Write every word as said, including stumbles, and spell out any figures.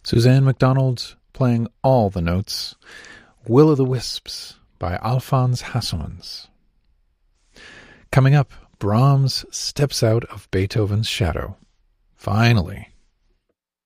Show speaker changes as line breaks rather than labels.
Suzanne MacDonald playing all the notes. Will o' the Wisps by Alphonse Hasselmans. Coming up, Brahms steps out of Beethoven's shadow. Finally.